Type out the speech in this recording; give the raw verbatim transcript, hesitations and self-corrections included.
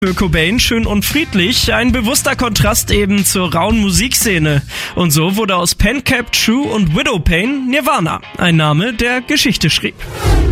Für Cobain schön und friedlich, ein bewusster Kontrast eben zur rauen Musikszene. Und so wurde aus Pen Cap, True und Widowpain Nirvana, ein Name, der Geschichte schrieb.